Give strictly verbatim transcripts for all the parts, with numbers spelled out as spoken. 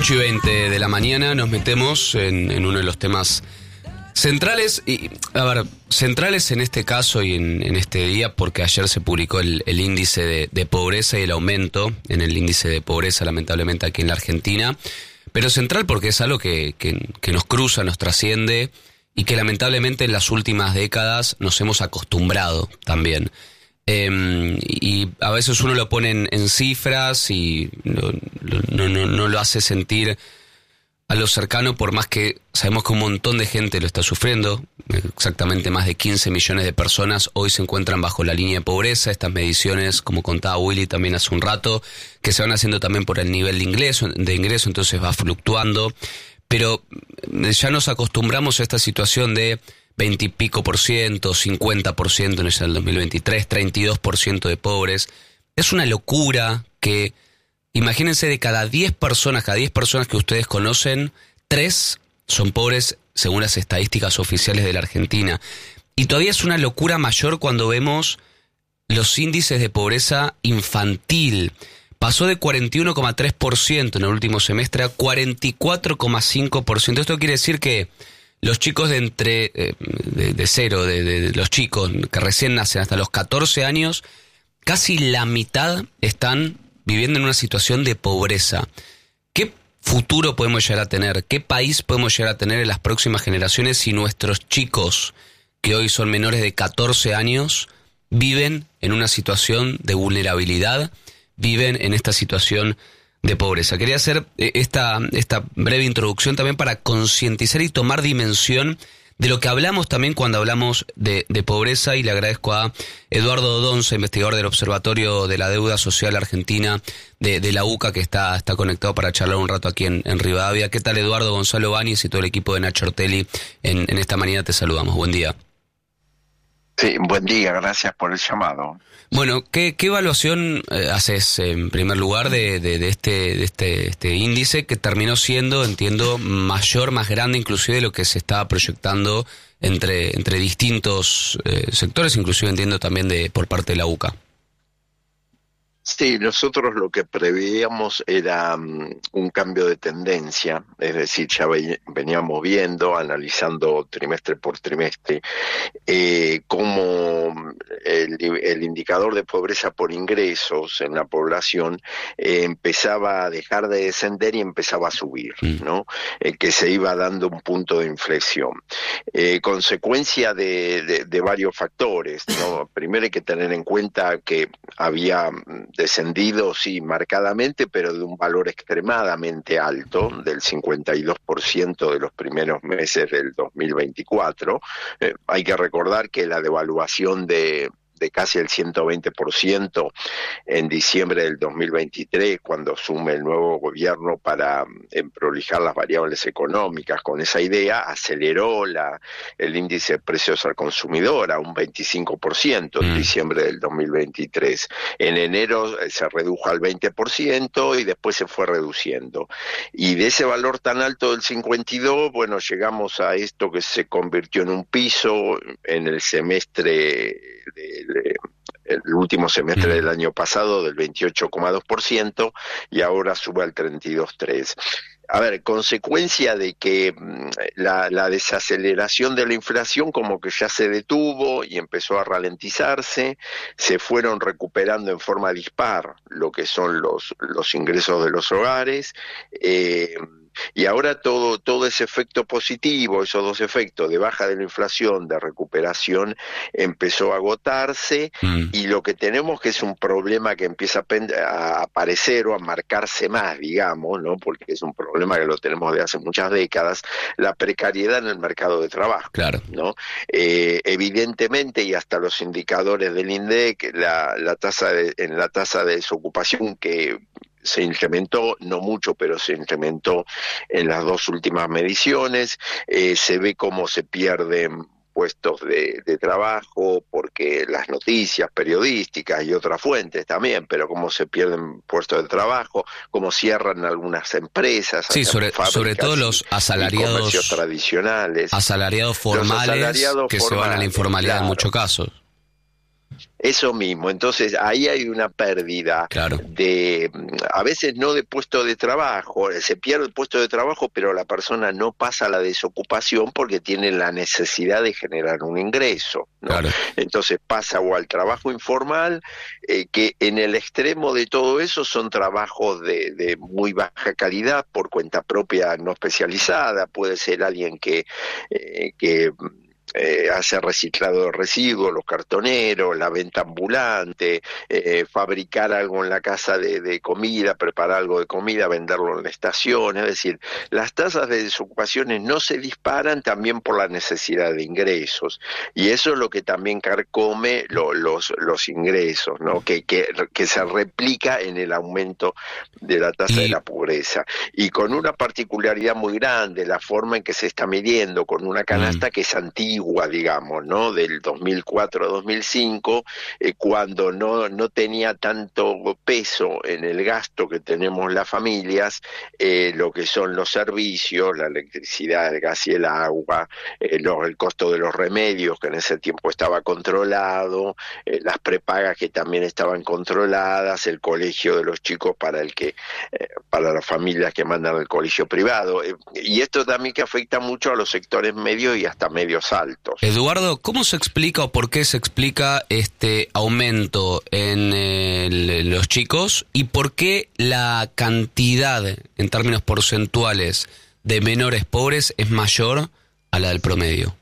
ocho y veinte de la mañana nos metemos en, en uno de los temas centrales, y a ver, centrales en este caso y en, en este día, porque ayer se publicó el, el índice de, de pobreza y el aumento en el índice de pobreza, lamentablemente aquí en la Argentina, pero central porque es algo que, que, que nos cruza, nos trasciende y que lamentablemente en las últimas décadas nos hemos acostumbrado también. Eh, y a veces uno lo pone en, en cifras y no, no, no, no lo hace sentir a lo cercano, por más que sabemos que un montón de gente lo está sufriendo. Exactamente más de quince millones de personas hoy se encuentran bajo la línea de pobreza. Estas mediciones, como contaba Willy también hace un rato, que se van haciendo también por el nivel de ingreso, de ingreso, entonces va fluctuando. Pero ya nos acostumbramos a esta situación de veinte y pico por ciento, cincuenta por ciento en el dos mil veintitrés, treinta y dos por ciento de pobres. Es una locura que, imagínense, de cada diez personas, cada diez personas que ustedes conocen, tres son pobres según las estadísticas oficiales de la Argentina. Y todavía es una locura mayor cuando vemos los índices de pobreza infantil. Pasó de cuarenta y uno coma tres por ciento en el último semestre a cuarenta y cuatro coma cinco por ciento. Esto quiere decir que los chicos de entre eh, de, de cero, de, de, de los chicos que recién nacen hasta los catorce años, casi la mitad están viviendo en una situación de pobreza. ¿Qué futuro podemos llegar a tener? ¿Qué país podemos llegar a tener en las próximas generaciones si nuestros chicos, que hoy son menores de catorce años, viven en una situación de vulnerabilidad, viven en esta situación de pobreza? Quería hacer esta, esta breve introducción también para concientizar y tomar dimensión de lo que hablamos también cuando hablamos de, de pobreza, y le agradezco a Eduardo Donza, investigador del Observatorio de la Deuda Social Argentina de, de la U C A, que está, está conectado para charlar un rato aquí en, en Rivadavia. ¿Qué tal, Eduardo? Gonzalo Báñez y todo el equipo de Nacho Ortelli en, en esta mañana te saludamos. Buen día. Sí, buen día, gracias por el llamado. Bueno, ¿qué, qué evaluación eh, haces en primer lugar de, de, de, este, de este, este índice que terminó siendo, entiendo, mayor, más grande inclusive de lo que se estaba proyectando entre, entre distintos eh, sectores, inclusive entiendo también de por parte de la U C A? Sí, nosotros lo que preveíamos era um, un cambio de tendencia, es decir, ya ve, veníamos viendo, analizando trimestre por trimestre, eh, cómo el, el indicador de pobreza por ingresos en la población eh, empezaba a dejar de descender y empezaba a subir, ¿no? Eh, que se iba dando un punto de inflexión. Eh, consecuencia de, de, de varios factores, ¿no? Primero hay que tener en cuenta que había descendido, sí, marcadamente, pero de un valor extremadamente alto, del cincuenta y dos por ciento de los primeros meses del dos mil veinticuatro. Eh, hay que recordar que la devaluación de de casi el ciento veinte por ciento en diciembre del dos mil veintitrés, cuando asume el nuevo gobierno para emprolijar las variables económicas. Con esa idea aceleró la, el índice de precios al consumidor a un veinticinco por ciento en mm. diciembre del dos mil veintitrés. En enero se redujo al veinte por ciento y después se fue reduciendo. Y de ese valor tan alto del cincuenta y dos, bueno, llegamos a esto que se convirtió en un piso en el semestre de el último semestre del año pasado del veintiocho coma dos por ciento y ahora sube al treinta y dos coma tres por ciento. A ver, consecuencia de que la, la desaceleración de la inflación como que ya se detuvo y empezó a ralentizarse, se fueron recuperando en forma dispar lo que son los, los ingresos de los hogares, eh, y ahora todo, todo ese efecto positivo, esos dos efectos de baja de la inflación, de recuperación, empezó a agotarse, mm. y lo que tenemos que es un problema que empieza a, a aparecer o a marcarse más, digamos, ¿no? Porque es un problema que lo tenemos de hace muchas décadas, la precariedad en el mercado de trabajo, claro, ¿no? Eh, evidentemente, y hasta los indicadores del INDEC, la, la tasa de, en la tasa de desocupación que se incrementó, no mucho, pero se incrementó en las dos últimas mediciones, eh, se ve cómo se pierden puestos de, de trabajo, porque las noticias periodísticas y otras fuentes también, pero cómo se pierden puestos de trabajo, cómo cierran algunas empresas, sí, sobre, sobre todo los asalariados, comercios tradicionales, asalariados formales, asalariados que formales, se van a la informalidad, claro, en muchos casos. Eso mismo, entonces ahí hay una pérdida Claro. de, a veces no de puesto de trabajo, se pierde el puesto de trabajo, pero la persona no pasa a la desocupación porque tiene la necesidad de generar un ingreso, ¿no? Claro. Entonces pasa o al trabajo informal, eh, que en el extremo de todo eso son trabajos de, de muy baja calidad por cuenta propia no especializada, puede ser alguien que, eh, que Eh, hace reciclado de residuos, los cartoneros, la venta ambulante, eh, fabricar algo en la casa de, de comida, preparar algo de comida, venderlo en la estación, es decir, las tasas de desocupaciones no se disparan también por la necesidad de ingresos, y eso es lo que también carcome lo, los, los ingresos, ¿no? Que, que, que se replica en el aumento de la tasa Y- de la pobreza, y con una particularidad muy grande, la forma en que se está midiendo, con una canasta Mm. que es antigua, digamos, ¿no? Del dos mil cuatro a dos mil cinco, eh, cuando no, no tenía tanto peso en el gasto que tenemos las familias, eh, lo que son los servicios, la electricidad, el gas y el agua, eh, los, el costo de los remedios, que en ese tiempo estaba controlado, eh, las prepagas que también estaban controladas, el colegio de los chicos para el que, eh, para las familias que mandan al colegio privado, eh, y esto también que afecta mucho a los sectores medios y hasta medios altos. Eduardo, ¿cómo se explica o por qué se explica este aumento en el- los chicos y por qué la cantidad en términos porcentuales de menores pobres es mayor a la del promedio?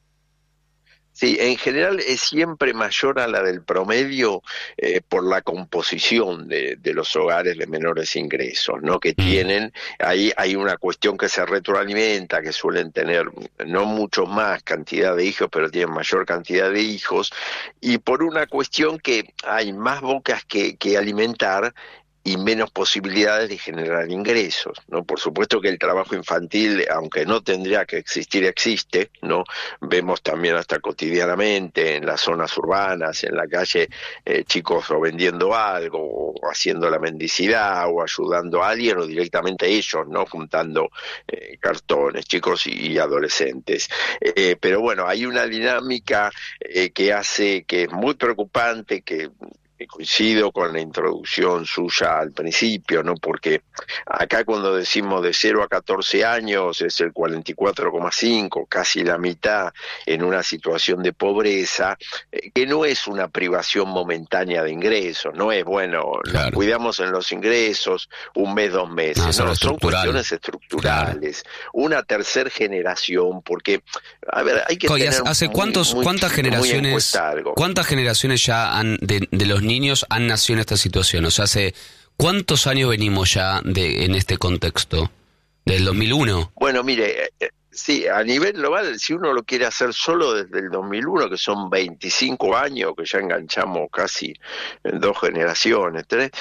Sí, en general es siempre mayor a la del promedio, eh, por la composición de, de los hogares de menores ingresos, ¿no? Que Mm. tienen, ahí hay una cuestión que se retroalimenta, que suelen tener no mucho más cantidad de hijos, pero tienen mayor cantidad de hijos, y por una cuestión que hay más bocas que, que alimentar y menos posibilidades de generar ingresos, ¿no? Por supuesto que el trabajo infantil, aunque no tendría que existir, existe, ¿no? Vemos también hasta cotidianamente en las zonas urbanas, en la calle, eh, chicos o vendiendo algo, o haciendo la mendicidad, o ayudando a alguien, o directamente ellos, ¿no? Juntando eh, cartones, chicos y, y adolescentes. Eh, pero bueno, hay una dinámica eh, que hace, que es muy preocupante, que coincido con la introducción suya al principio, ¿no? Porque acá cuando decimos de cero a catorce años es el cuarenta y cuatro coma cinco, casi la mitad en una situación de pobreza, eh, que no es una privación momentánea de ingresos, no es, bueno, Claro. nos cuidamos en los ingresos un mes, dos meses, No, no, eso es son estructural. cuestiones estructurales, una tercer generación, porque, a ver, hay que Co- ¿y tener hace muy, cuántos, muy- cuántas muy en generaciones, cuenta algo. cuántas generaciones ya han, de, de los niños han nacido en esta situación? O sea, hace cuántos años venimos ya de en este contexto, del dos mil uno. Bueno, mire, eh, eh, sí, a nivel global, si uno lo quiere hacer solo desde el dos mil uno, que son veinticinco años, que ya enganchamos casi en dos generaciones, tres,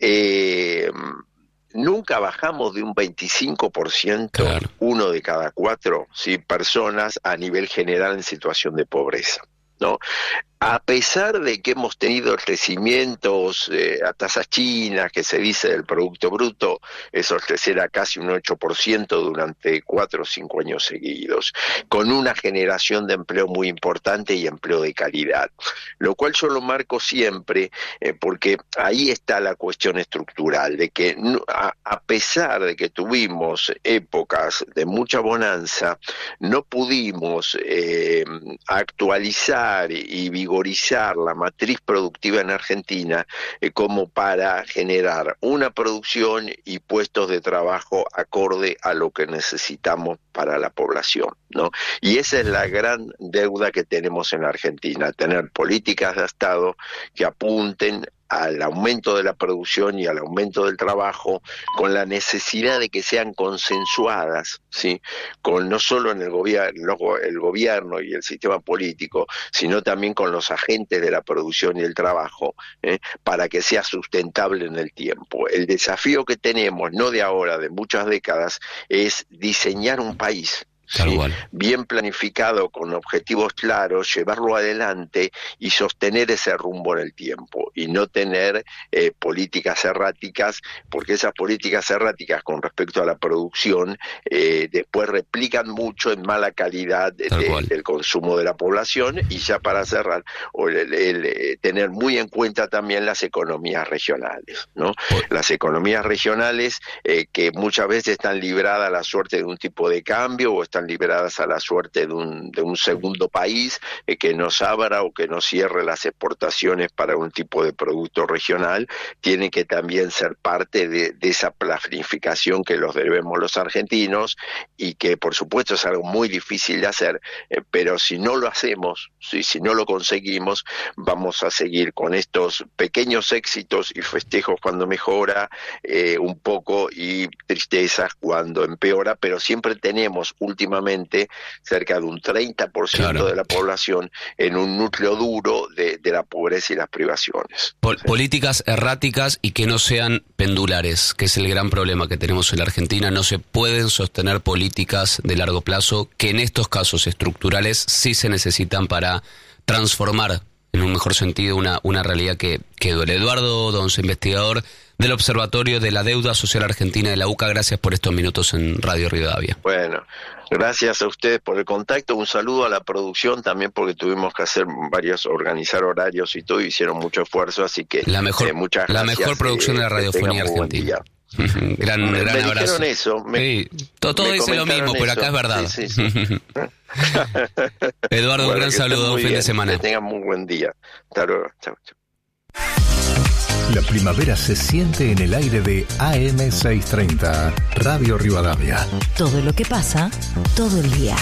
eh, nunca bajamos de un veinticinco por ciento, Claro. uno de cada cuatro, ¿sí?, personas a nivel general en situación de pobreza, ¿no? A pesar de que hemos tenido crecimientos eh, a tasas chinas, que se dice del Producto Bruto, eso crecerá casi un ocho por ciento durante cuatro o cinco años seguidos, con una generación de empleo muy importante y empleo de calidad, lo cual yo lo marco siempre, eh, porque ahí está la cuestión estructural, de que no, a, a pesar de que tuvimos épocas de mucha bonanza, no pudimos eh, actualizar y vigorizar la matriz productiva en Argentina, eh, como para generar una producción y puestos de trabajo acorde a lo que necesitamos para la población, ¿no? Y esa es la gran deuda que tenemos en Argentina, tener políticas de Estado que apunten al aumento de la producción y al aumento del trabajo, con la necesidad de que sean consensuadas, ¿sí?, con no solo en el gobierno, el gobierno y el sistema político, sino también con los agentes de la producción y el trabajo, ¿eh?, para que sea sustentable en el tiempo. El desafío que tenemos, no de ahora, de muchas décadas, es diseñar un país ¿sí? Bien planificado, con objetivos claros, llevarlo adelante y sostener ese rumbo en el tiempo, y no tener eh, políticas erráticas, porque esas políticas erráticas con respecto a la producción eh, después replican mucho en mala calidad de, de, del consumo de la población. Y ya para cerrar, el, el, el, tener muy en cuenta también las economías regionales, ¿no? Las economías regionales eh, que muchas veces están libradas a la suerte de un tipo de cambio, o están liberadas a la suerte de un, de un segundo país eh, que nos abra o que nos cierre las exportaciones para un tipo de producto regional, tiene que también ser parte de, de esa planificación que los debemos los argentinos, y que por supuesto es algo muy difícil de hacer, eh, pero si no lo hacemos, si, si no lo conseguimos, vamos a seguir con estos pequeños éxitos y festejos cuando mejora eh, un poco, y tristezas cuando empeora, pero siempre tenemos últimamente cerca de un treinta por ciento claro. de la población en un núcleo duro de, de la pobreza y las privaciones. Pol- ¿sí? Políticas erráticas y que no sean pendulares, que es el gran problema que tenemos en la Argentina. No se pueden sostener políticas de largo plazo que en estos casos estructurales sí se necesitan para transformar en un mejor sentido una, una realidad que, que duele. Eduardo Donce, investigador del Observatorio de la Deuda Social Argentina de la U C A, gracias por estos minutos en Radio Rivadavia. Bueno, gracias a ustedes por el contacto, un saludo a la producción también, porque tuvimos que hacer varios, organizar horarios y todo, y hicieron mucho esfuerzo, así que la mejor, eh, muchas la gracias, mejor producción eh, de la radiofonía argentina. gran me, gran me abrazo. Dijeron eso, me, sí, todo, todo dice lo mismo, eso. Pero acá es verdad. Sí, sí, sí. Eduardo, bueno, un gran saludo, un fin bien, de semana. Que tengan muy buen día. Hasta luego. Chau, chau. La primavera se siente en el aire de A M seiscientos treinta, Radio Rivadavia. Todo lo que pasa, todo el día.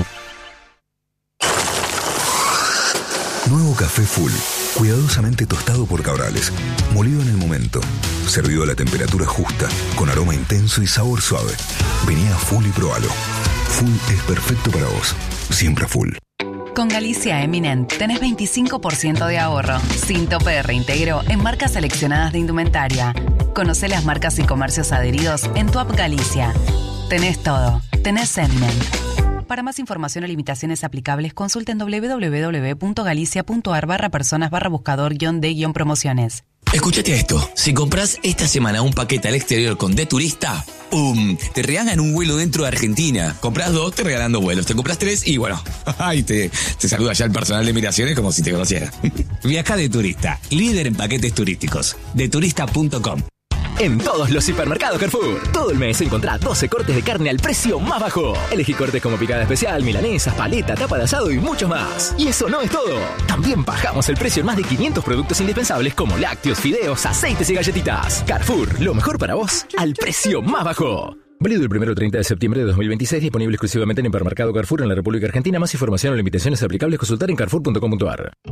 Nuevo café Full, cuidadosamente tostado por Cabrales, molido en el momento, servido a la temperatura justa, con aroma intenso y sabor suave. Vení a Full y probalo. Full es perfecto para vos, siempre Full. Con Galicia Eminent tenés veinticinco por ciento de ahorro, sin tope de reintegro en marcas seleccionadas de indumentaria. Conocé las marcas y comercios adheridos en tu app Galicia. Tenés todo, tenés Eminent. Para más información o limitaciones aplicables, consulten doble u doble u doble u punto galicia punto a r barra personas barra buscador guión de guión promociones. Escúchate esto, si compras esta semana un paquete al exterior con De Turista, ¡pum!, te regalan un vuelo dentro de Argentina. Compras dos, te regalan dos vuelos. Te compras tres y bueno, ay, te, te saluda ya el personal de migraciones como si te conociera. Viaja De Turista, líder en paquetes turísticos. de turista punto com. En todos los hipermercados Carrefour, todo el mes encontrá doce cortes de carne al precio más bajo. Elegí cortes como picada especial, milanesas, paleta, tapa de asado y muchos más. Y eso no es todo. También bajamos el precio en más de quinientos productos indispensables como lácteos, fideos, aceites y galletitas. Carrefour, lo mejor para vos, al precio más bajo. Válido el primero al treinta de septiembre de dos mil veintiséis, disponible exclusivamente en Hipermercado Carrefour en la República Argentina. Más información o limitaciones aplicables consultar en carrefour punto com punto a r.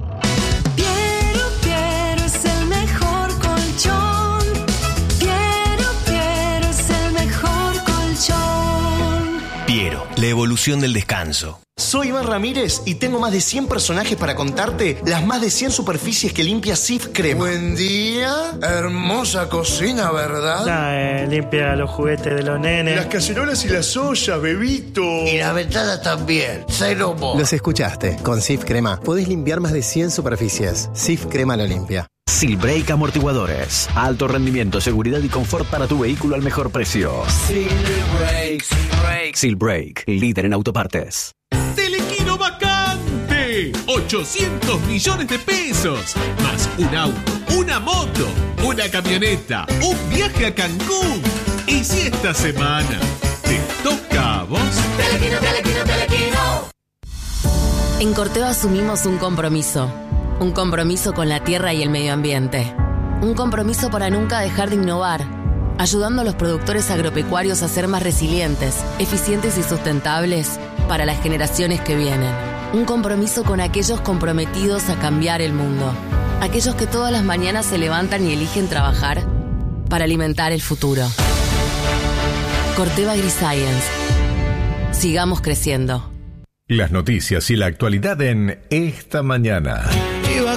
Piero, la evolución del descanso. Soy Iván Ramírez y tengo más de cien personajes para contarte las más de cien superficies que limpia Cif Crema. Buen día, hermosa cocina, ¿verdad? Nah, eh, limpia los juguetes de los nenes. Las cacerolas y las ollas, bebito. Y la ventana también, cero mo. Los escuchaste, con Cif Crema podés limpiar más de cien superficies. Cif Crema lo limpia. Silbrake Amortiguadores. Alto rendimiento, seguridad y confort para tu vehículo al mejor precio. Silbrake, Silbrake. Silbrake, líder en autopartes. Telequino vacante. ochocientos millones de pesos. Más un auto, una moto, una camioneta, un viaje a Cancún. Y si esta semana te toca a vos. Telequino, Telequino, Telequino. En Corteva asumimos un compromiso. Un compromiso con la tierra y el medio ambiente. Un compromiso para nunca dejar de innovar, ayudando a los productores agropecuarios a ser más resilientes, eficientes y sustentables para las generaciones que vienen. Un compromiso con aquellos comprometidos a cambiar el mundo. Aquellos que todas las mañanas se levantan y eligen trabajar para alimentar el futuro. Corteva AgriScience. Sigamos creciendo. Las noticias y la actualidad en Esta Mañana.